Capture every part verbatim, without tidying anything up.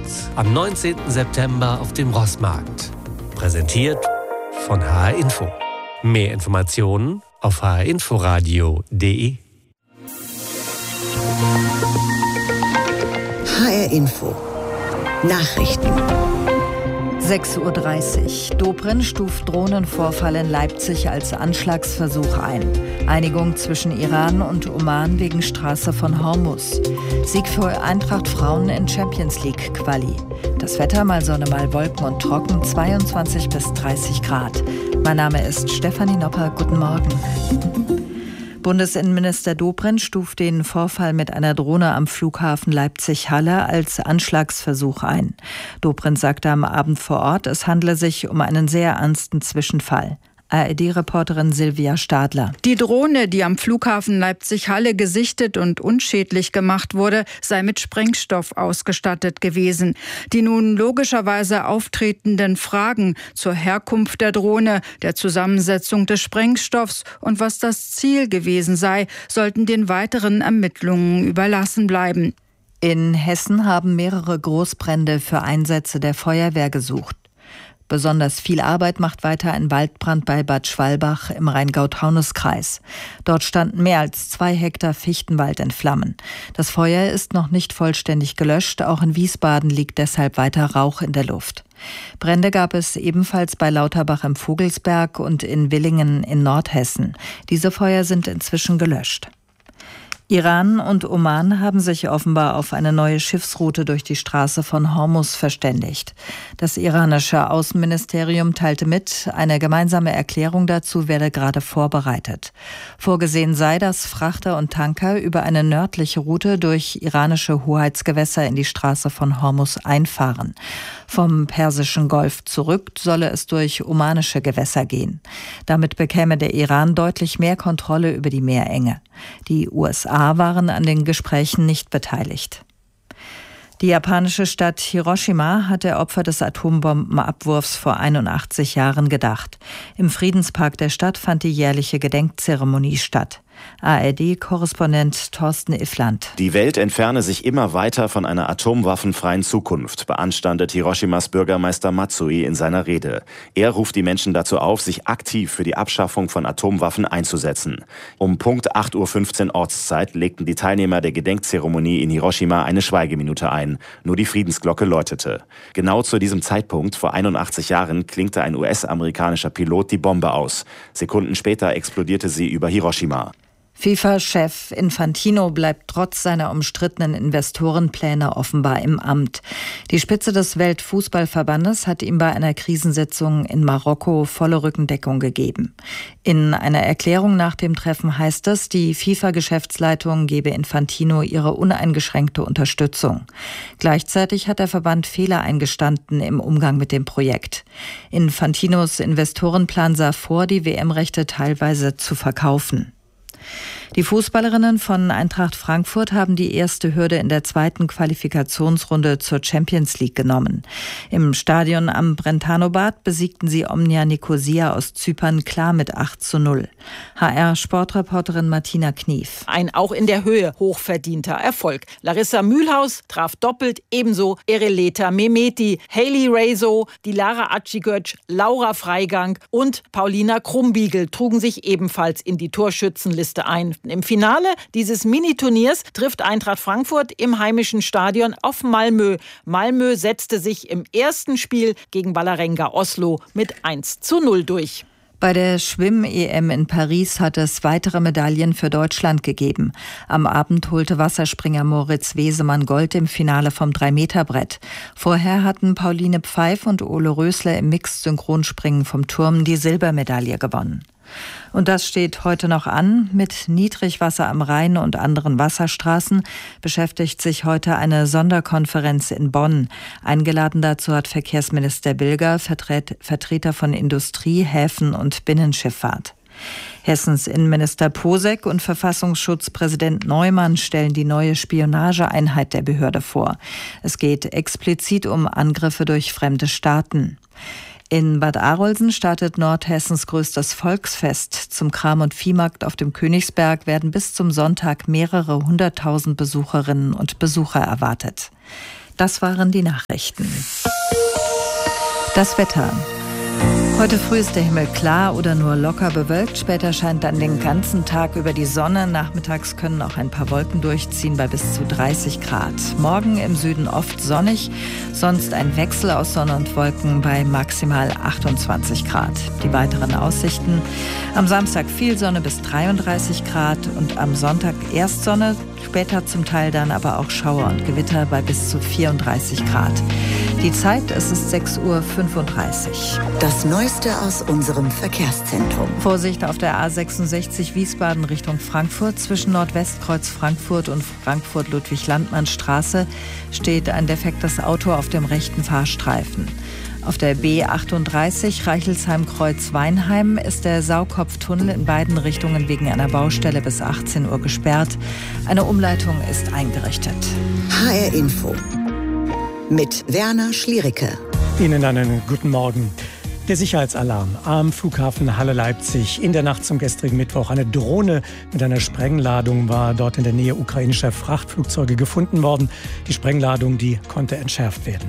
am neunzehnten September auf dem Rossmarkt. Präsentiert von H R Info. Mehr Informationen auf h r inforadio punkt d e. H R Info. Nachrichten. sechs Uhr dreißig. Dobrindt stuft Drohnenvorfall in Leipzig als Anschlagsversuch ein. Einigung zwischen Iran und Oman wegen Straße von Hormuz. Sieg für Eintracht Frauen in Champions League Quali. Das Wetter mal Sonne, mal Wolken und trocken, zweiundzwanzig bis dreißig Grad. Mein Name ist Stefanie Nopper. Guten Morgen. Bundesinnenminister Dobrindt stuft den Vorfall mit einer Drohne am Flughafen Leipzig-Halle als Anschlagsversuch ein. Dobrindt sagte am Abend vor Ort, es handle sich um einen sehr ernsten Zwischenfall. A R D-Reporterin Silvia Stadler. Die Drohne, die am Flughafen Leipzig-Halle gesichtet und unschädlich gemacht wurde, sei mit Sprengstoff ausgestattet gewesen. Die nun logischerweise auftretenden Fragen zur Herkunft der Drohne, der Zusammensetzung des Sprengstoffs und was das Ziel gewesen sei, sollten den weiteren Ermittlungen überlassen bleiben. In Hessen haben mehrere Großbrände für Einsätze der Feuerwehr gesucht. Besonders viel Arbeit macht weiter ein Waldbrand bei Bad Schwalbach im Rheingau-Taunus-Kreis. Dort standen mehr als zwei Hektar Fichtenwald in Flammen. Das Feuer ist noch nicht vollständig gelöscht. Auch in Wiesbaden liegt deshalb weiter Rauch in der Luft. Brände gab es ebenfalls bei Lauterbach im Vogelsberg und in Willingen in Nordhessen. Diese Feuer sind inzwischen gelöscht. Iran und Oman haben sich offenbar auf eine neue Schiffsroute durch die Straße von Hormuz verständigt. Das iranische Außenministerium teilte mit, eine gemeinsame Erklärung dazu werde gerade vorbereitet. Vorgesehen sei, dass Frachter und Tanker über eine nördliche Route durch iranische Hoheitsgewässer in die Straße von Hormuz einfahren. Vom Persischen Golf zurück solle es durch omanische Gewässer gehen. Damit bekäme der Iran deutlich mehr Kontrolle über die Meerenge. Die U S A waren an den Gesprächen nicht beteiligt. Die japanische Stadt Hiroshima hat der Opfer des Atombombenabwurfs vor einundachtzig Jahren gedacht. Im Friedenspark der Stadt fand die jährliche Gedenkzeremonie statt. A R D-Korrespondent Thorsten Iffland. Die Welt entferne sich immer weiter von einer atomwaffenfreien Zukunft, beanstandet Hiroshimas Bürgermeister Matsui in seiner Rede. Er ruft die Menschen dazu auf, sich aktiv für die Abschaffung von Atomwaffen einzusetzen. Um Punkt acht Uhr fünfzehn Ortszeit legten die Teilnehmer der Gedenkzeremonie in Hiroshima eine Schweigeminute ein. Nur die Friedensglocke läutete. Genau zu diesem Zeitpunkt, vor einundachtzig Jahren, klinkte ein U S-amerikanischer Pilot die Bombe aus. Sekunden später explodierte sie über Hiroshima. FIFA-Chef Infantino bleibt trotz seiner umstrittenen Investorenpläne offenbar im Amt. Die Spitze des Weltfußballverbandes hat ihm bei einer Krisensitzung in Marokko volle Rückendeckung gegeben. In einer Erklärung nach dem Treffen heißt es, die FIFA-Geschäftsleitung gebe Infantino ihre uneingeschränkte Unterstützung. Gleichzeitig hat der Verband Fehler eingestanden im Umgang mit dem Projekt. Infantinos Investorenplan sah vor, die W M-Rechte teilweise zu verkaufen. Die Fußballerinnen von Eintracht Frankfurt haben die erste Hürde in der zweiten Qualifikationsrunde zur Champions League genommen. Im Stadion am Brentano-Bad besiegten sie Omnia Nicosia aus Zypern klar mit acht zu null. H R-Sportreporterin Martina Knief. Ein auch in der Höhe hochverdienter Erfolg. Larissa Mühlhaus traf doppelt, ebenso Ereleta Mehmeti, Hailey Rezo, Dilara Acigöc, Laura Freigang und Paulina Krumbiegel trugen sich ebenfalls in die Torschützenliste ein. Im Finale dieses Mini-Turniers trifft Eintracht Frankfurt im heimischen Stadion auf Malmö. Malmö setzte sich im ersten Spiel gegen Vålerenga Oslo mit eins zu null durch. Bei der Schwimm-E M in Paris hat es weitere Medaillen für Deutschland gegeben. Am Abend holte Wasserspringer Moritz Wesemann Gold im Finale vom drei Meter Brett. Vorher hatten Pauline Pfeif und Ole Rösler im Mixed-Synchronspringen vom Turm die Silbermedaille gewonnen. Und das steht heute noch an. Mit Niedrigwasser am Rhein und anderen Wasserstraßen beschäftigt sich heute eine Sonderkonferenz in Bonn. Eingeladen dazu hat Verkehrsminister Bilger Vertret- Vertreter von Industrie, Häfen und Binnenschifffahrt. Hessens Innenminister Posek und Verfassungsschutzpräsident Neumann stellen die neue Spionageeinheit der Behörde vor. Es geht explizit um Angriffe durch fremde Staaten. In Bad Arolsen startet Nordhessens größtes Volksfest. Zum Kram- und Viehmarkt auf dem Königsberg werden bis zum Sonntag mehrere hunderttausend Besucherinnen und Besucher erwartet. Das waren die Nachrichten. Das Wetter. Heute früh ist der Himmel klar oder nur locker bewölkt. Später scheint dann den ganzen Tag über die Sonne. Nachmittags können auch ein paar Wolken durchziehen bei bis zu dreißig Grad. Morgen im Süden oft sonnig, sonst ein Wechsel aus Sonne und Wolken bei maximal achtundzwanzig Grad. Die weiteren Aussichten: am Samstag viel Sonne bis dreiunddreißig Grad und am Sonntag erst Sonne, später zum Teil dann aber auch Schauer und Gewitter bei bis zu vierunddreißig Grad. Die Zeit, es ist sechs Uhr fünfunddreißig. Das Neueste aus unserem Verkehrszentrum. Vorsicht auf der A sechsundsechzig Wiesbaden Richtung Frankfurt. Zwischen Nordwestkreuz Frankfurt und Frankfurt-Ludwig-Landmann-Straße steht ein defektes Auto auf dem rechten Fahrstreifen. Auf der B achtunddreißig Reichelsheim-Kreuz-Weinheim ist der Saukopftunnel in beiden Richtungen wegen einer Baustelle bis achtzehn Uhr gesperrt. Eine Umleitung ist eingerichtet. H R Info mit Werner Schliericke. Ihnen einen guten Morgen. Der Sicherheitsalarm am Flughafen Halle-Leipzig. In der Nacht zum gestrigen Mittwoch. Eine Drohne mit einer Sprengladung war dort in der Nähe ukrainischer Frachtflugzeuge gefunden worden. Die Sprengladung, die konnte entschärft werden.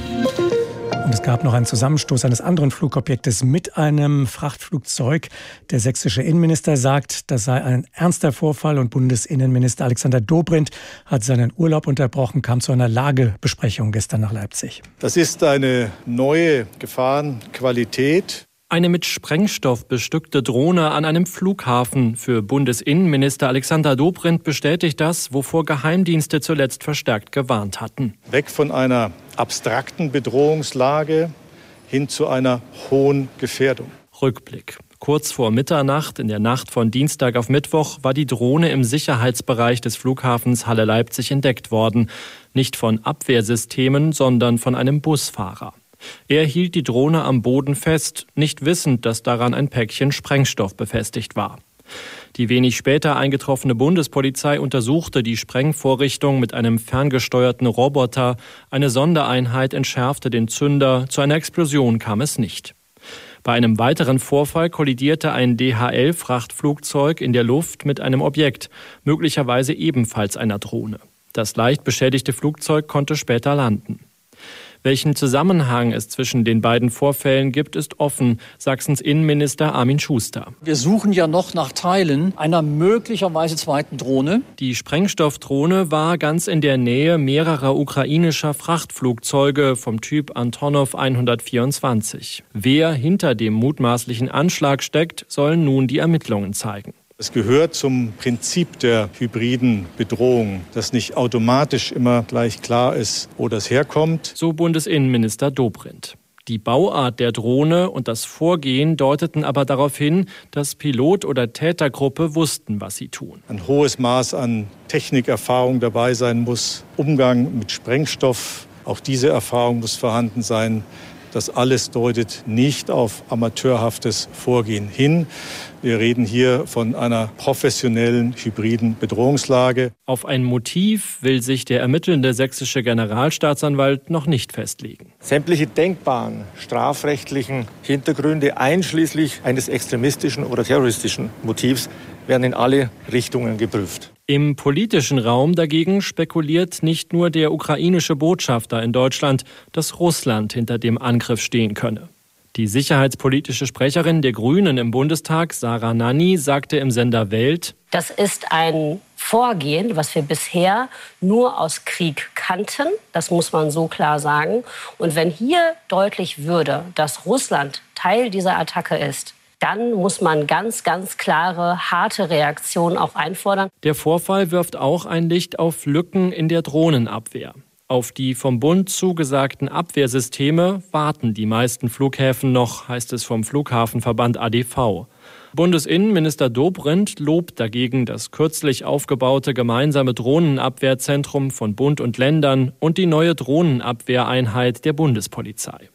Und es gab noch einen Zusammenstoß eines anderen Flugobjektes mit einem Frachtflugzeug. Der sächsische Innenminister sagt, das sei ein ernster Vorfall und Bundesinnenminister Alexander Dobrindt hat seinen Urlaub unterbrochen, kam zu einer Lagebesprechung gestern nach Leipzig. Das ist eine neue Gefahrenqualität. Eine mit Sprengstoff bestückte Drohne an einem Flughafen. Für Bundesinnenminister Alexander Dobrindt bestätigt das, wovor Geheimdienste zuletzt verstärkt gewarnt hatten. Weg von einer abstrakten Bedrohungslage hin zu einer hohen Gefährdung. Rückblick. Kurz vor Mitternacht, in der Nacht von Dienstag auf Mittwoch, war die Drohne im Sicherheitsbereich des Flughafens Halle-Leipzig entdeckt worden. Nicht von Abwehrsystemen, sondern von einem Busfahrer. Er hielt die Drohne am Boden fest, nicht wissend, dass daran ein Päckchen Sprengstoff befestigt war. Die wenig später eingetroffene Bundespolizei untersuchte die Sprengvorrichtung mit einem ferngesteuerten Roboter. Eine Sondereinheit entschärfte den Zünder. Zu einer Explosion kam es nicht. Bei einem weiteren Vorfall kollidierte ein D H L-Frachtflugzeug in der Luft mit einem Objekt, möglicherweise ebenfalls einer Drohne. Das leicht beschädigte Flugzeug konnte später landen. Welchen Zusammenhang es zwischen den beiden Vorfällen gibt, ist offen, Sachsens Innenminister Armin Schuster. Wir suchen ja noch nach Teilen einer möglicherweise zweiten Drohne. Die Sprengstoffdrohne war ganz in der Nähe mehrerer ukrainischer Frachtflugzeuge vom Typ Antonov hundertvierundzwanzig. Wer hinter dem mutmaßlichen Anschlag steckt, sollen nun die Ermittlungen zeigen. Es gehört zum Prinzip der hybriden Bedrohung, dass nicht automatisch immer gleich klar ist, wo das herkommt. So Bundesinnenminister Dobrindt. Die Bauart der Drohne und das Vorgehen deuteten aber darauf hin, dass Pilot oder Tätergruppe wussten, was sie tun. Ein hohes Maß an Technikerfahrung dabei sein muss, Umgang mit Sprengstoff, auch diese Erfahrung muss vorhanden sein. Das alles deutet nicht auf amateurhaftes Vorgehen hin. Wir reden hier von einer professionellen, hybriden Bedrohungslage. Auf ein Motiv will sich der ermittelnde sächsische Generalstaatsanwalt noch nicht festlegen. Sämtliche denkbaren strafrechtlichen Hintergründe, einschließlich eines extremistischen oder terroristischen Motivs, werden in alle Richtungen geprüft. Im politischen Raum dagegen spekuliert nicht nur der ukrainische Botschafter in Deutschland, dass Russland hinter dem Angriff stehen könne. Die sicherheitspolitische Sprecherin der Grünen im Bundestag, Sarah Nanni, sagte im Sender Welt: Das ist ein Vorgehen, was wir bisher nur aus Krieg kannten. Das muss man so klar sagen. Und wenn hier deutlich würde, dass Russland Teil dieser Attacke ist, dann muss man ganz, ganz klare, harte Reaktionen auch einfordern. Der Vorfall wirft auch ein Licht auf Lücken in der Drohnenabwehr. Auf die vom Bund zugesagten Abwehrsysteme warten die meisten Flughäfen noch, heißt es vom Flughafenverband A D V. Bundesinnenminister Dobrindt lobt dagegen das kürzlich aufgebaute gemeinsame Drohnenabwehrzentrum von Bund und Ländern und die neue Drohnenabwehreinheit der Bundespolizei.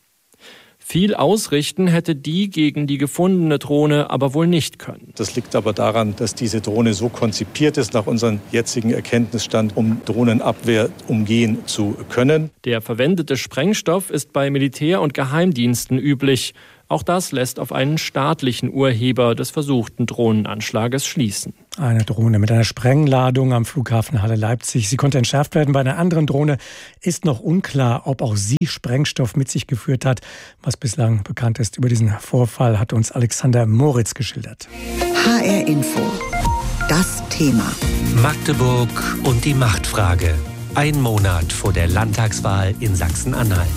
Viel ausrichten hätte die gegen die gefundene Drohne aber wohl nicht können. Das liegt aber daran, dass diese Drohne so konzipiert ist, nach unserem jetzigen Erkenntnisstand, um Drohnenabwehr umgehen zu können. Der verwendete Sprengstoff ist bei Militär- und Geheimdiensten üblich. Auch das lässt auf einen staatlichen Urheber des versuchten Drohnenanschlages schließen. Eine Drohne mit einer Sprengladung am Flughafen Halle-Leipzig. Sie konnte entschärft werden. Bei einer anderen Drohne ist noch unklar, ob auch sie Sprengstoff mit sich geführt hat. Was bislang bekannt ist über diesen Vorfall, hat uns Alexander Moritz geschildert. H R Info. Das Thema. Magdeburg und die Machtfrage. Ein Monat vor der Landtagswahl in Sachsen-Anhalt.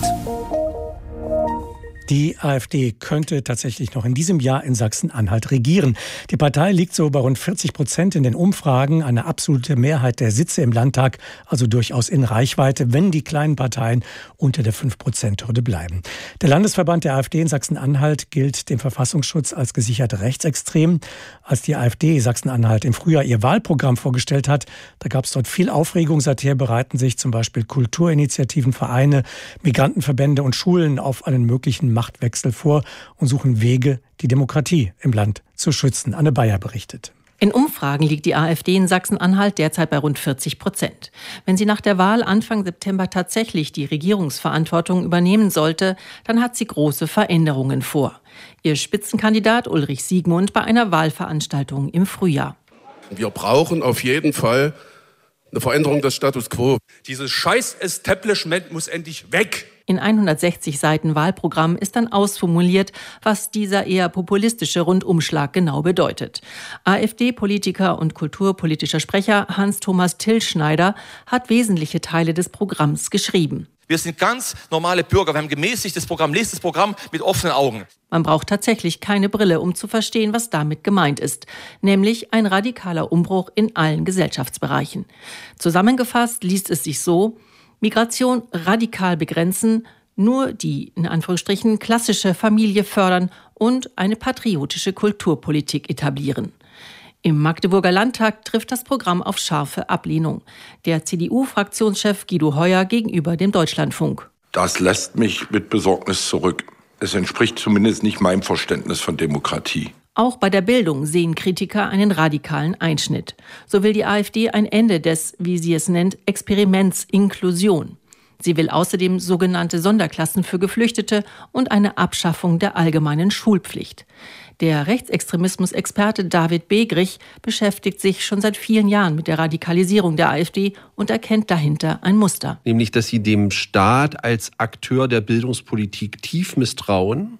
Die AfD könnte tatsächlich noch in diesem Jahr in Sachsen-Anhalt regieren. Die Partei liegt so bei rund vierzig Prozent in den Umfragen, eine absolute Mehrheit der Sitze im Landtag, also durchaus in Reichweite, wenn die kleinen Parteien unter der fünf Prozent Hürde bleiben. Der Landesverband der AfD in Sachsen-Anhalt gilt dem Verfassungsschutz als gesichert rechtsextrem. Als die AfD Sachsen-Anhalt im Frühjahr ihr Wahlprogramm vorgestellt hat, da gab es dort viel Aufregung. Seither bereiten sich zum Beispiel Kulturinitiativen, Vereine, Migrantenverbände und Schulen auf einen möglichen Machtwechsel vor und suchen Wege, die Demokratie im Land zu schützen. Anne Bayer berichtet. In Umfragen liegt die AfD in Sachsen-Anhalt derzeit bei rund vierzig Prozent. Wenn sie nach der Wahl Anfang September tatsächlich die Regierungsverantwortung übernehmen sollte, dann hat sie große Veränderungen vor. Ihr Spitzenkandidat Ulrich Siegmund bei einer Wahlveranstaltung im Frühjahr. Wir brauchen auf jeden Fall eine Veränderung des Status quo. Dieses Scheiß-Establishment muss endlich weg. In hundertsechzig Seiten Wahlprogramm ist dann ausformuliert, was dieser eher populistische Rundumschlag genau bedeutet. AfD-Politiker und kulturpolitischer Sprecher Hans-Thomas Tillschneider hat wesentliche Teile des Programms geschrieben. Wir sind ganz normale Bürger. Wir haben gemäßigtes Programm, lest das Programm mit offenen Augen. Man braucht tatsächlich keine Brille, um zu verstehen, was damit gemeint ist. Nämlich ein radikaler Umbruch in allen Gesellschaftsbereichen. Zusammengefasst liest es sich so: Migration radikal begrenzen, nur die, in Anführungsstrichen, klassische Familie fördern und eine patriotische Kulturpolitik etablieren. Im Magdeburger Landtag trifft das Programm auf scharfe Ablehnung. Der C D U-Fraktionschef Guido Heuer gegenüber dem Deutschlandfunk. Das lässt mich mit Besorgnis zurück. Es entspricht zumindest nicht meinem Verständnis von Demokratie. Auch bei der Bildung sehen Kritiker einen radikalen Einschnitt. So will die AfD ein Ende des, wie sie es nennt, Experiments Inklusion. Sie will außerdem sogenannte Sonderklassen für Geflüchtete und eine Abschaffung der allgemeinen Schulpflicht. Der Rechtsextremismus-Experte David Begrich beschäftigt sich schon seit vielen Jahren mit der Radikalisierung der AfD und erkennt dahinter ein Muster. Nämlich, dass sie dem Staat als Akteur der Bildungspolitik tief misstrauen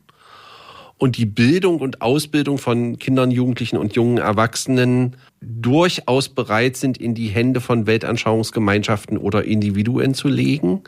und die Bildung und Ausbildung von Kindern, Jugendlichen und jungen Erwachsenen durchaus bereit sind, in die Hände von Weltanschauungsgemeinschaften oder Individuen zu legen,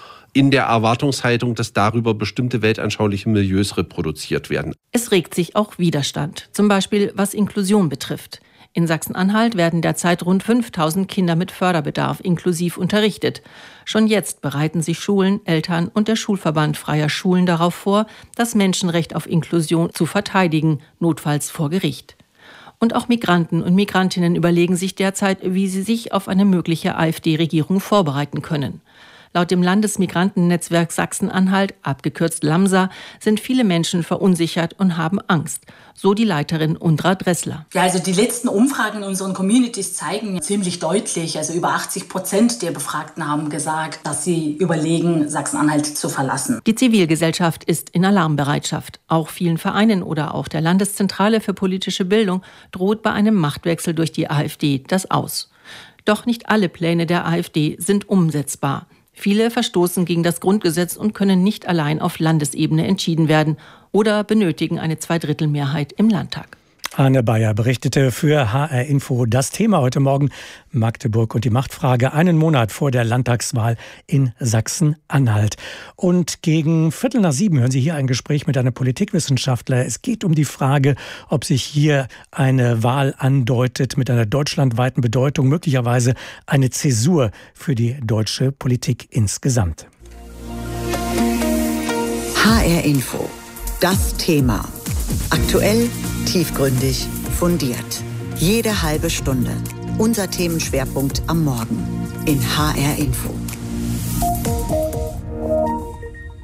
in der Erwartungshaltung, dass darüber bestimmte weltanschauliche Milieus reproduziert werden. Es regt sich auch Widerstand, zum Beispiel was Inklusion betrifft. In Sachsen-Anhalt werden derzeit rund fünftausend Kinder mit Förderbedarf inklusiv unterrichtet. Schon jetzt bereiten sich Schulen, Eltern und der Schulverband freier Schulen darauf vor, das Menschenrecht auf Inklusion zu verteidigen, notfalls vor Gericht. Und auch Migranten und Migrantinnen überlegen sich derzeit, wie sie sich auf eine mögliche AfD-Regierung vorbereiten können. Laut dem Landesmigrantennetzwerk Sachsen-Anhalt, abgekürzt LAMSA, sind viele Menschen verunsichert und haben Angst. So die Leiterin Undra Dressler. Ja, also die letzten Umfragen in unseren Communities zeigen ziemlich deutlich, also über achtzig Prozent der Befragten haben gesagt, dass sie überlegen, Sachsen-Anhalt zu verlassen. Die Zivilgesellschaft ist in Alarmbereitschaft. Auch vielen Vereinen oder auch der Landeszentrale für politische Bildung droht bei einem Machtwechsel durch die AfD das Aus. Doch nicht alle Pläne der AfD sind umsetzbar. Viele verstoßen gegen das Grundgesetz und können nicht allein auf Landesebene entschieden werden oder benötigen eine Zweidrittelmehrheit im Landtag. Anne Bayer berichtete für H R Info. Das Thema heute Morgen: Magdeburg und die Machtfrage, einen Monat vor der Landtagswahl in Sachsen-Anhalt. Und gegen Viertel nach sieben hören Sie hier ein Gespräch mit einem Politikwissenschaftler. Es geht um die Frage, ob sich hier eine Wahl andeutet mit einer deutschlandweiten Bedeutung, möglicherweise eine Zäsur für die deutsche Politik insgesamt. H R Info. Das Thema. Aktuell, tiefgründig, fundiert. Jede halbe Stunde. Unser Themenschwerpunkt am Morgen in H R Info.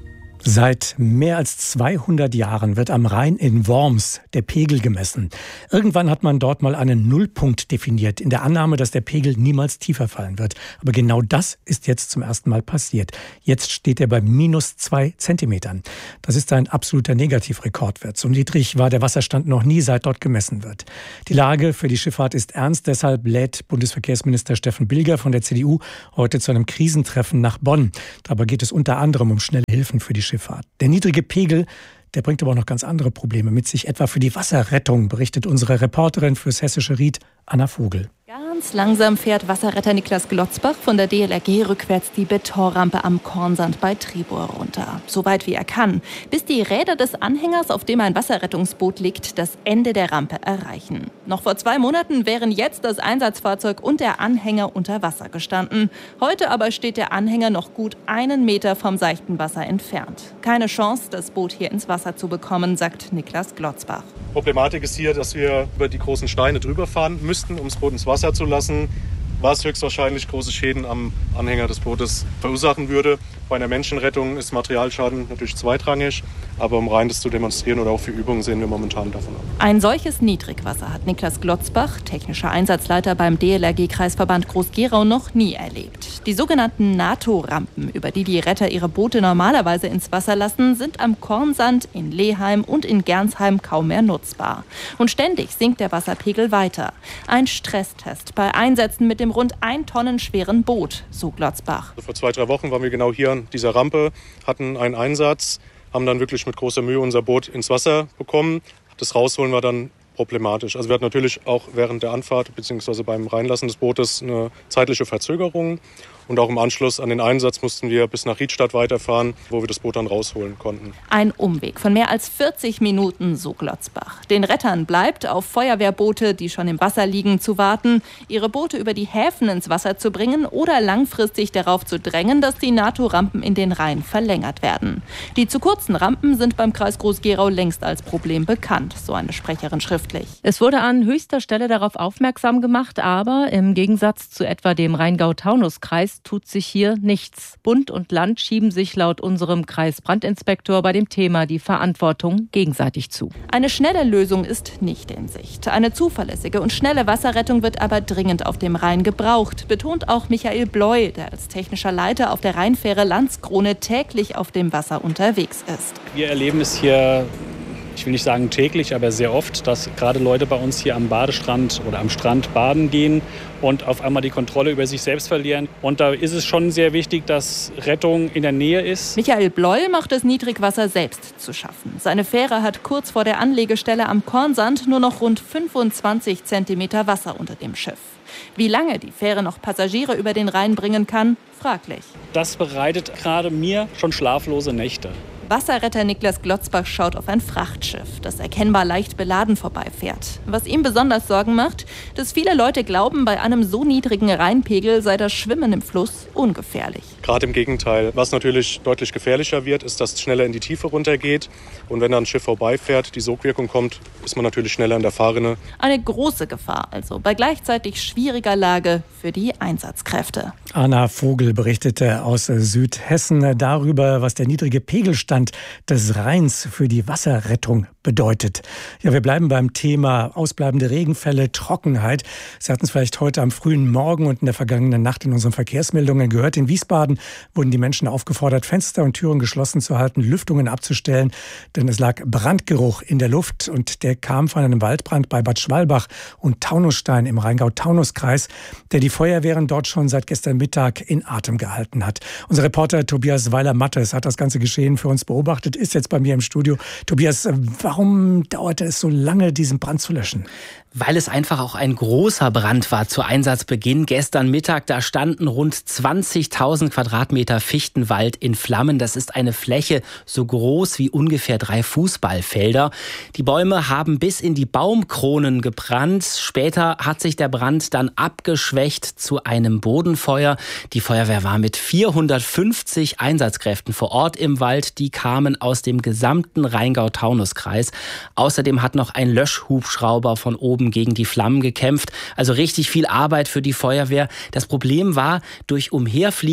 Seit mehr als zweihundert Jahren wird am Rhein in Worms der Pegel gemessen. Irgendwann hat man dort mal einen Nullpunkt definiert, in der Annahme, dass der Pegel niemals tiefer fallen wird. Aber genau das ist jetzt zum ersten Mal passiert. Jetzt steht er bei minus zwei Zentimetern. Das ist ein absoluter Negativrekordwert. So niedrig war der Wasserstand noch nie, seit dort gemessen wird. Die Lage für die Schifffahrt ist ernst. Deshalb lädt Bundesverkehrsminister Steffen Bilger von der C D U heute zu einem Krisentreffen nach Bonn. Dabei geht es unter anderem um schnelle Hilfen für die Schifffahrt. Der niedrige Pegel, der bringt aber auch noch ganz andere Probleme mit sich, etwa für die Wasserrettung, berichtet unsere Reporterin fürs Hessische Ried, Anna Vogel. Ganz langsam fährt Wasserretter Niklas Glotzbach von der D L R G rückwärts die Betonrampe am Kornsand bei Tribur runter. So weit wie er kann, bis die Räder des Anhängers, auf dem ein Wasserrettungsboot liegt, das Ende der Rampe erreichen. Noch vor zwei Monaten wären jetzt das Einsatzfahrzeug und der Anhänger unter Wasser gestanden. Heute aber steht der Anhänger noch gut einen Meter vom seichten Wasser entfernt. Keine Chance, das Boot hier ins Wasser zu bekommen, sagt Niklas Glotzbach. Problematik ist hier, dass wir über die großen Steine drüber fahren müssten, um das Boot ins Wasser zu lassen, was höchstwahrscheinlich große Schäden am Anhänger des Bootes verursachen würde. Bei einer Menschenrettung ist Materialschaden natürlich zweitrangig, aber um rein das zu demonstrieren oder auch für Übungen sehen wir momentan davon ab. Ein solches Niedrigwasser hat Niklas Glotzbach, technischer Einsatzleiter beim D L R G-Kreisverband Groß-Gerau, noch nie erlebt. Die sogenannten NATO-Rampen, über die die Retter ihre Boote normalerweise ins Wasser lassen, sind am Kornsand, in Leheim und in Gernsheim kaum mehr nutzbar. Und ständig sinkt der Wasserpegel weiter. Ein Stresstest bei Einsätzen mit dem rund ein Tonnen schweren Boot, so Glotzbach. Vor zwei, drei Wochen waren wir genau hier an dieser Rampe, hatten einen Einsatz, haben dann wirklich mit großer Mühe unser Boot ins Wasser bekommen. Das Rausholen war dann problematisch. Also wir hatten natürlich auch während der Anfahrt bzw. beim Reinlassen des Bootes eine zeitliche Verzögerung. Und auch im Anschluss an den Einsatz mussten wir bis nach Riedstadt weiterfahren, wo wir das Boot dann rausholen konnten. Ein Umweg von mehr als vierzig Minuten, so Glotzbach. Den Rettern bleibt, auf Feuerwehrboote, die schon im Wasser liegen, zu warten, ihre Boote über die Häfen ins Wasser zu bringen oder langfristig darauf zu drängen, dass die NATO-Rampen in den Rhein verlängert werden. Die zu kurzen Rampen sind beim Kreis Groß-Gerau längst als Problem bekannt, so eine Sprecherin schriftlich. Es wurde an höchster Stelle darauf aufmerksam gemacht, aber im Gegensatz zu etwa dem Rheingau-Taunus-Kreis tut sich hier nichts. Bund und Land schieben sich laut unserem Kreisbrandinspektor bei dem Thema die Verantwortung gegenseitig zu. Eine schnelle Lösung ist nicht in Sicht. Eine zuverlässige und schnelle Wasserrettung wird aber dringend auf dem Rhein gebraucht, betont auch Michael Bleu, der als technischer Leiter auf der Rheinfähre Landskrone täglich auf dem Wasser unterwegs ist. Wir erleben es hier, ich will nicht sagen täglich, aber sehr oft, dass gerade Leute bei uns hier am Badestrand oder am Strand baden gehen und auf einmal die Kontrolle über sich selbst verlieren. Und da ist es schon sehr wichtig, dass Rettung in der Nähe ist. Michael Bleu macht das Niedrigwasser selbst zu schaffen. Seine Fähre hat kurz vor der Anlegestelle am Kornsand nur noch rund fünfundzwanzig Zentimeter Wasser unter dem Schiff. Wie lange die Fähre noch Passagiere über den Rhein bringen kann, fraglich. Das bereitet gerade mir schon schlaflose Nächte. Wasserretter Niklas Glotzbach schaut auf ein Frachtschiff, das erkennbar leicht beladen vorbeifährt. Was ihm besonders Sorgen macht, dass viele Leute glauben, bei einem so niedrigen Rheinpegel sei das Schwimmen im Fluss ungefährlich. Gerade im Gegenteil. Was natürlich deutlich gefährlicher wird, ist, dass es schneller in die Tiefe runtergeht. Und wenn dann ein Schiff vorbeifährt, die Sogwirkung kommt, ist man natürlich schneller in der Fahrrinne. Eine große Gefahr also, bei gleichzeitig schwieriger Lage für die Einsatzkräfte. Anna Vogel berichtete aus Südhessen darüber, was der niedrige Pegelstand des Rheins für die Wasserrettung bedeutet. Ja, wir bleiben beim Thema ausbleibende Regenfälle, Trockenheit. Sie hatten es vielleicht heute am frühen Morgen und in der vergangenen Nacht in unseren Verkehrsmeldungen gehört. In Wiesbaden wurden die Menschen aufgefordert, Fenster und Türen geschlossen zu halten, Lüftungen abzustellen, denn es lag Brandgeruch in der Luft und der kam von einem Waldbrand bei Bad Schwalbach und Taunusstein im Rheingau-Taunus-Kreis, der die Feuerwehren dort schon seit gestern Mittag in Atem gehalten hat. Unser Reporter Tobias Weiler-Mattes hat das ganze Geschehen für uns beobachtet, ist jetzt bei mir im Studio. Tobias, warum dauerte es so lange, diesen Brand zu löschen? Weil es einfach auch ein großer Brand war zu Einsatzbeginn. Gestern Mittag, da standen rund zwanzigtausend Quadratmeter Fichtenwald in Flammen. Das ist eine Fläche so groß wie ungefähr drei Fußballfelder. Die Bäume haben bis in die Baumkronen gebrannt. Später hat sich der Brand dann abgeschwächt zu einem Bodenfeuer. Die Feuerwehr war mit vierhundertfünfzig Einsatzkräften vor Ort im Wald. Die kamen aus dem gesamten Rheingau-Taunus-Kreis. Außerdem hat noch ein Löschhubschrauber von oben gegen die Flammen gekämpft. Also richtig viel Arbeit für die Feuerwehr. Das Problem war, durch umherfliegende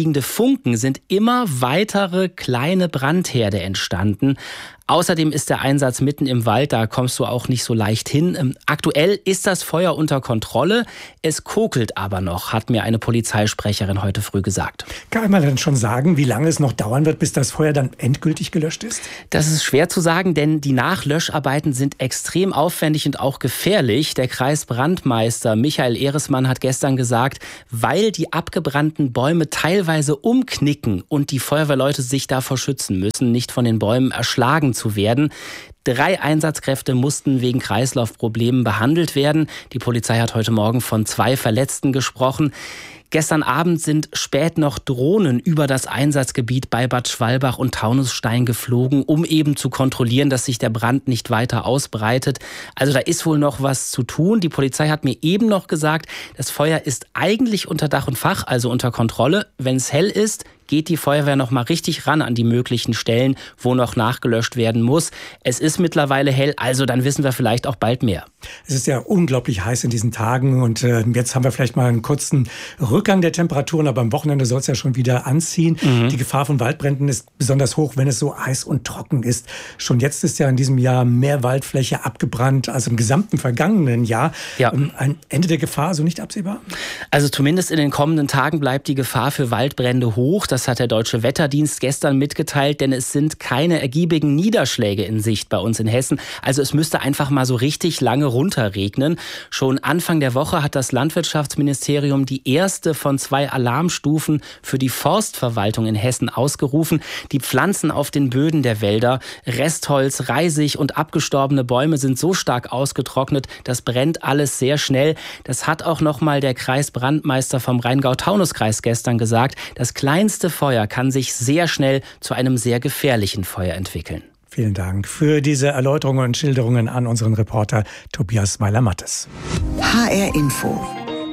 Funken sind immer weitere kleine Brandherde entstanden. Außerdem ist der Einsatz mitten im Wald, da kommst du auch nicht so leicht hin. Aktuell ist das Feuer unter Kontrolle, es kokelt aber noch, hat mir eine Polizeisprecherin heute früh gesagt. Kann man denn schon sagen, wie lange es noch dauern wird, bis das Feuer dann endgültig gelöscht ist? Das ist schwer zu sagen, denn die Nachlöscharbeiten sind extrem aufwendig und auch gefährlich. Der Kreisbrandmeister Michael Ehresmann hat gestern gesagt, weil die abgebrannten Bäume teilweise umknicken und die Feuerwehrleute sich davor schützen müssen, nicht von den Bäumen erschlagen zu werden. Drei Einsatzkräfte mussten wegen Kreislaufproblemen behandelt werden. Die Polizei hat heute Morgen von zwei Verletzten gesprochen. Gestern Abend sind spät noch Drohnen über das Einsatzgebiet bei Bad Schwalbach und Taunusstein geflogen, um eben zu kontrollieren, dass sich der Brand nicht weiter ausbreitet. Also da ist wohl noch was zu tun. Die Polizei hat mir eben noch gesagt, das Feuer ist eigentlich unter Dach und Fach, also unter Kontrolle. Wenn es hell ist, geht die Feuerwehr noch mal richtig ran an die möglichen Stellen, wo noch nachgelöscht werden muss. Es ist mittlerweile hell, also dann wissen wir vielleicht auch bald mehr. Es ist ja unglaublich heiß in diesen Tagen und äh, jetzt haben wir vielleicht mal einen kurzen Rückgang der Temperaturen, aber am Wochenende soll es ja schon wieder anziehen. Mhm. Die Gefahr von Waldbränden ist besonders hoch, wenn es so heiß und trocken ist. Schon jetzt ist ja in diesem Jahr mehr Waldfläche abgebrannt als im gesamten vergangenen Jahr. Ja. Ein Ende der Gefahr so nicht absehbar? Also zumindest in den kommenden Tagen bleibt die Gefahr für Waldbrände hoch. Das hat der Deutsche Wetterdienst gestern mitgeteilt, denn es sind keine ergiebigen Niederschläge in Sicht bei uns in Hessen. Also es müsste einfach mal so richtig lange runterregnen. Schon Anfang der Woche hat das Landwirtschaftsministerium die erste von zwei Alarmstufen für die Forstverwaltung in Hessen ausgerufen. Die Pflanzen auf den Böden der Wälder, Restholz, Reisig und abgestorbene Bäume sind so stark ausgetrocknet, das brennt alles sehr schnell. Das hat auch noch mal der Kreisbrandmeister vom Rheingau-Taunus-Kreis gestern gesagt. Das kleinste Feuer kann sich sehr schnell zu einem sehr gefährlichen Feuer entwickeln. Vielen Dank für diese Erläuterungen und Schilderungen an unseren Reporter Tobias Meiler-Mattes. H R Info.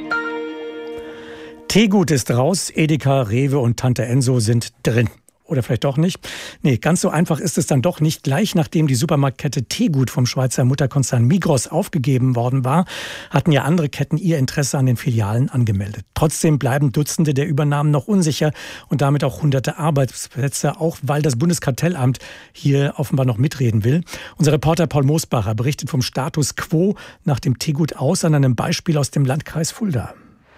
Teegut ist raus, Edeka, Rewe und Tante Enso sind drin. Oder vielleicht doch nicht. Nee, ganz so einfach ist es dann doch nicht. Gleich nachdem die Supermarktkette Teegut vom Schweizer Mutterkonzern Migros aufgegeben worden war, hatten ja andere Ketten ihr Interesse an den Filialen angemeldet. Trotzdem bleiben Dutzende der Übernahmen noch unsicher und damit auch hunderte Arbeitsplätze, auch weil das Bundeskartellamt hier offenbar noch mitreden will. Unser Reporter Paul Moosbacher berichtet vom Status quo nach dem Teegut aus an einem Beispiel aus dem Landkreis Fulda.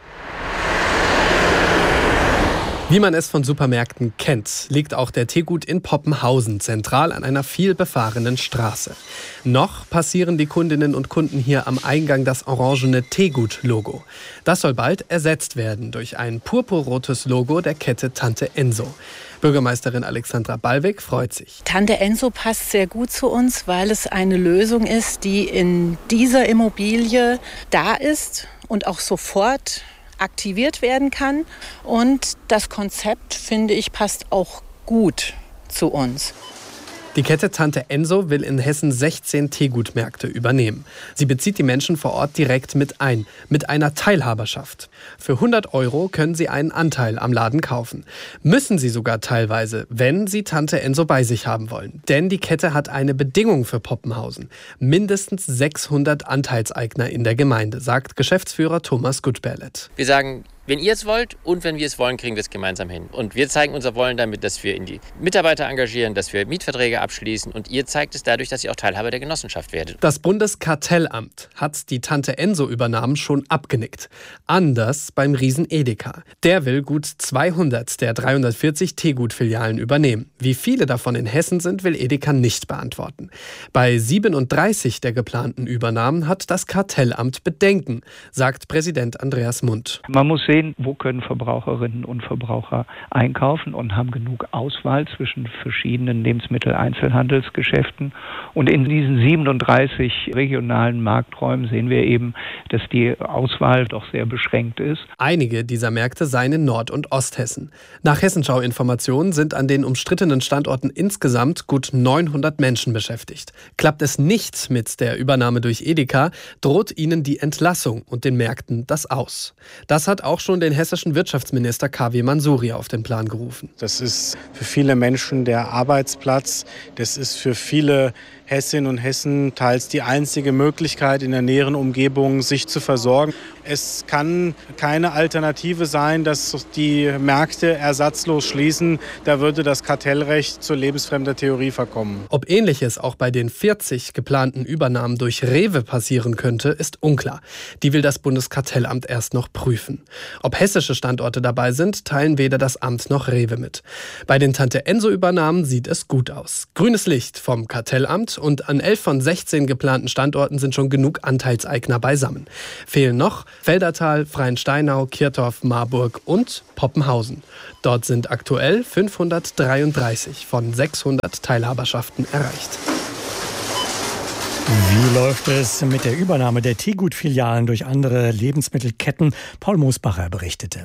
Wie man es von Supermärkten kennt, liegt auch der Teegut in Poppenhausen zentral an einer viel befahrenen Straße. Noch passieren die Kundinnen und Kunden hier am Eingang das orangene Teegut-Logo. Das soll bald ersetzt werden durch ein purpurrotes Logo der Kette Tante Enso. Bürgermeisterin Alexandra Ballweg freut sich. Tante Enso passt sehr gut zu uns, weil es eine Lösung ist, die in dieser Immobilie da ist und auch sofort aktiviert werden kann. Und das Konzept, finde ich, passt auch gut zu uns. Die Kette Tante Enso will in Hessen sechzehn Teegutmärkte übernehmen. Sie bezieht die Menschen vor Ort direkt mit ein, mit einer Teilhaberschaft. Für hundert Euro können Sie einen Anteil am Laden kaufen. Müssen Sie sogar teilweise, wenn Sie Tante Enso bei sich haben wollen. Denn die Kette hat eine Bedingung für Poppenhausen. Mindestens sechshundert Anteilseigner in der Gemeinde, sagt Geschäftsführer Thomas Gutberlet. Wir sagen, wenn ihr es wollt und wenn wir es wollen, kriegen wir es gemeinsam hin. Und wir zeigen unser Wollen damit, dass wir in die Mitarbeiter engagieren, dass wir Mietverträge abschließen. Und ihr zeigt es dadurch, dass ihr auch Teilhaber der Genossenschaft werdet. Das Bundeskartellamt hat die Tante Enso-Übernahmen schon abgenickt. Anders beim Riesen Edeka. Der will gut zweihundert der dreihundertvierzig Teegut-Filialen übernehmen. Wie viele davon in Hessen sind, will Edeka nicht beantworten. Bei siebenunddreißig der geplanten Übernahmen hat das Kartellamt Bedenken, sagt Präsident Andreas Mund. Man muss sehen, wo können Verbraucherinnen und Verbraucher einkaufen und haben genug Auswahl zwischen verschiedenen Lebensmitteleinzelhandelsgeschäften. Und in diesen siebenunddreißig regionalen Markträumen sehen wir eben, dass die Auswahl doch sehr beschränkt ist. Einige dieser Märkte seien in Nord- und Osthessen. Nach Hessenschau-Informationen sind an den umstrittenen Standorten insgesamt gut neunhundert Menschen beschäftigt. Klappt es nicht mit der Übernahme durch Edeka, droht ihnen die Entlassung und den Märkten das Aus. Das hat auch schon den hessischen Wirtschaftsminister K W Mansouri auf den Plan gerufen. Das ist für viele Menschen der Arbeitsplatz. Das ist für viele Hessinnen und Hessen teils die einzige Möglichkeit, in der näheren Umgebung sich zu versorgen. Es kann keine Alternative sein, dass die Märkte ersatzlos schließen. Da würde das Kartellrecht zur lebensfremder Theorie verkommen. Ob Ähnliches auch bei den vierzig geplanten Übernahmen durch Rewe passieren könnte, ist unklar. Die will das Bundeskartellamt erst noch prüfen. Ob hessische Standorte dabei sind, teilen weder das Amt noch Rewe mit. Bei den Tante-Enso-Übernahmen sieht es gut aus. Grünes Licht vom Kartellamt und an elf von sechzehn geplanten Standorten sind schon genug Anteilseigner beisammen. Fehlen noch Feldertal, Freiensteinau, Kirtorf, Marburg und Poppenhausen. Dort sind aktuell fünfhundertdreiunddreißig von sechshundert Teilhaberschaften erreicht. Wie läuft es mit der Übernahme der Teegut-Filialen durch andere Lebensmittelketten? Paul Moosbacher berichtete.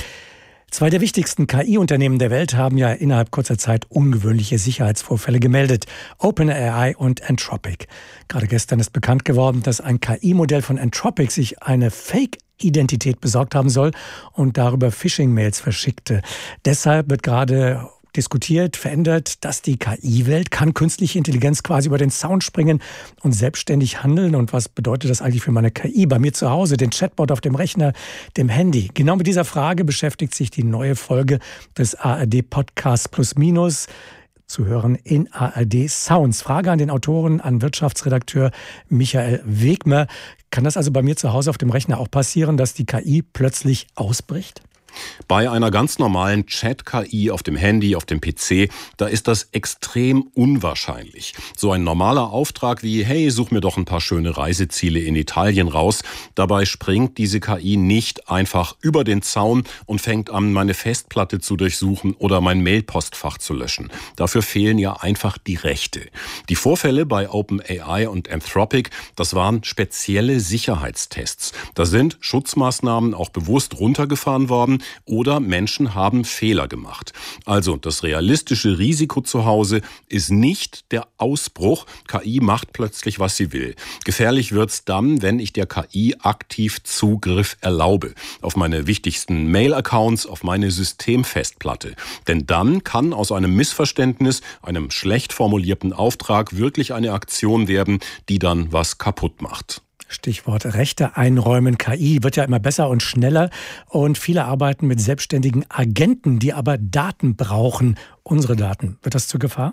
Zwei der wichtigsten K I-Unternehmen der Welt haben ja innerhalb kurzer Zeit ungewöhnliche Sicherheitsvorfälle gemeldet. OpenAI und Anthropic. Gerade gestern ist bekannt geworden, dass ein K I-Modell von Anthropic sich eine Fake-Identität besorgt haben soll und darüber Phishing-Mails verschickte. Deshalb wird gerade diskutiert, verändert, dass die K I-Welt kann künstliche Intelligenz quasi über den Zaun springen und selbstständig handeln. Und was bedeutet das eigentlich für meine K I? Bei mir zu Hause, den Chatbot auf dem Rechner, dem Handy. Genau mit dieser Frage beschäftigt sich die neue Folge des A R D-Podcasts Plus Minus. Zu hören in A R D Sounds. Frage an den Autoren, an Wirtschaftsredakteur Michael Wegmer. Kann das also bei mir zu Hause auf dem Rechner auch passieren, dass die K I plötzlich ausbricht? Bei einer ganz normalen Chat-K I auf dem Handy, auf dem P C, da ist das extrem unwahrscheinlich. So ein normaler Auftrag wie, hey, such mir doch ein paar schöne Reiseziele in Italien raus. Dabei springt diese K I nicht einfach über den Zaun und fängt an, meine Festplatte zu durchsuchen oder mein Mailpostfach zu löschen. Dafür fehlen ja einfach die Rechte. Die Vorfälle bei OpenAI und Anthropic, das waren spezielle Sicherheitstests. Da sind Schutzmaßnahmen auch bewusst runtergefahren worden, oder Menschen haben Fehler gemacht. Also das realistische Risiko zu Hause ist nicht der Ausbruch. K I macht plötzlich, was sie will. Gefährlich wird's dann, wenn ich der K I aktiv Zugriff erlaube. Auf meine wichtigsten Mail-Accounts, auf meine Systemfestplatte. Denn dann kann aus einem Missverständnis, einem schlecht formulierten Auftrag wirklich eine Aktion werden, die dann was kaputt macht. Stichwort Rechte einräumen. K I wird ja immer besser und schneller und viele arbeiten mit selbstständigen Agenten, die aber Daten brauchen. Unsere Daten. Wird das zur Gefahr?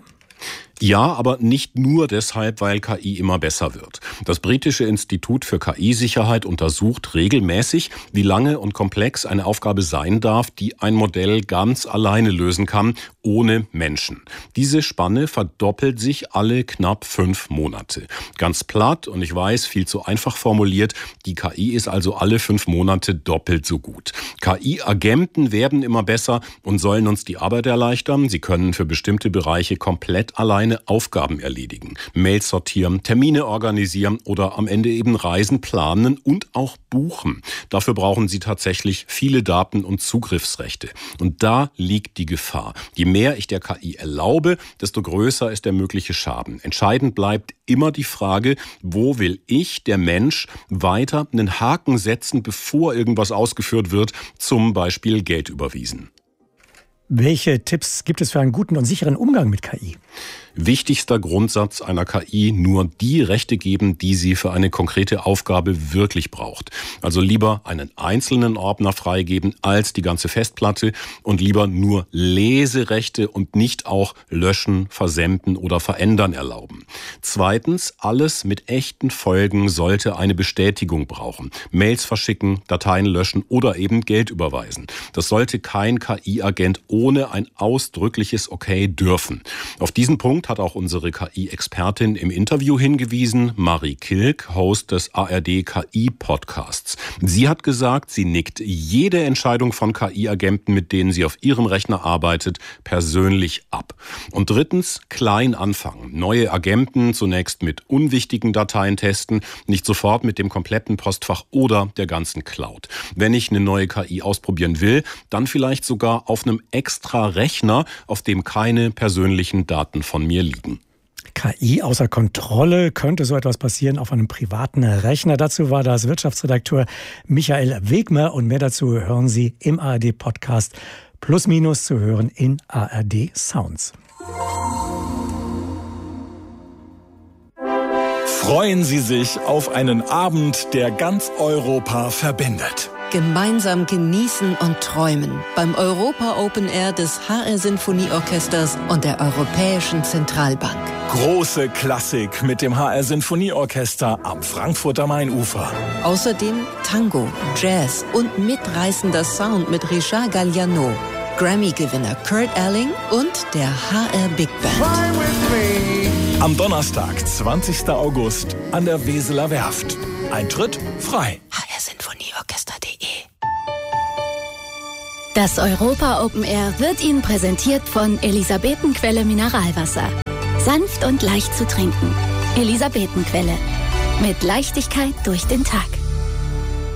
Ja, aber nicht nur deshalb, weil K I immer besser wird. Das britische Institut für K I-Sicherheit untersucht regelmäßig, wie lange und komplex eine Aufgabe sein darf, die ein Modell ganz alleine lösen kann, ohne Menschen. Diese Spanne verdoppelt sich alle knapp fünf Monate. Ganz platt und ich weiß, viel zu einfach formuliert, die K I ist also alle fünf Monate doppelt so gut. K I-Agenten werden immer besser und sollen uns die Arbeit erleichtern. Sie können für bestimmte Bereiche komplett alleine Aufgaben erledigen, Mails sortieren, Termine organisieren oder am Ende eben Reisen planen und auch buchen. Dafür brauchen sie tatsächlich viele Daten und Zugriffsrechte. Und da liegt die Gefahr. Je mehr ich der K I erlaube, desto größer ist der mögliche Schaden. Entscheidend bleibt immer die Frage, wo will ich, der Mensch, weiter einen Haken setzen, bevor irgendwas ausgeführt wird, zum Beispiel Geld überwiesen. Welche Tipps gibt es für einen guten und sicheren Umgang mit K I? Wichtigster Grundsatz einer K I, nur die Rechte geben, die sie für eine konkrete Aufgabe wirklich braucht. Also lieber einen einzelnen Ordner freigeben als die ganze Festplatte und lieber nur Leserechte und nicht auch löschen, versenden oder verändern erlauben. Zweitens, alles mit echten Folgen sollte eine Bestätigung brauchen. Mails verschicken, Dateien löschen oder eben Geld überweisen. Das sollte kein K I-Agent ohne ein ausdrückliches Okay dürfen. Auf diesen Punkt hat auch unsere K I-Expertin im Interview hingewiesen, Marie Kilk, Host des A R D K I-Podcasts. Sie hat gesagt, sie nickt jede Entscheidung von K I-Agenten, mit denen sie auf ihrem Rechner arbeitet, persönlich ab. Und drittens, klein anfangen. Neue Agenten zunächst mit unwichtigen Dateien testen, nicht sofort mit dem kompletten Postfach oder der ganzen Cloud. Wenn ich eine neue K I ausprobieren will, dann vielleicht sogar auf einem extra Rechner, auf dem keine persönlichen Daten von mir liegen. K I außer Kontrolle, könnte so etwas passieren auf einem privaten Rechner. Dazu war das Wirtschaftsredakteur Michael Wegmer und mehr dazu hören Sie im A R D-Podcast Plus Minus zu hören in A R D Sounds. Freuen Sie sich auf einen Abend, der ganz Europa verbindet. Gemeinsam genießen und träumen beim Europa Open Air des H R Sinfonieorchesters und der Europäischen Zentralbank. Große Klassik mit dem H R Sinfonieorchester am Frankfurter Mainufer. Außerdem Tango, Jazz und mitreißender Sound mit Richard Galliano, Grammy-Gewinner Kurt Elling und der H R Big Band. Am Donnerstag, zwanzigsten August, an der Weseler Werft. Eintritt frei. H R Sinfonieorchester punkt de. Das Europa Open Air wird Ihnen präsentiert von Elisabetenquelle Mineralwasser. Sanft und leicht zu trinken. Elisabetenquelle. Mit Leichtigkeit durch den Tag.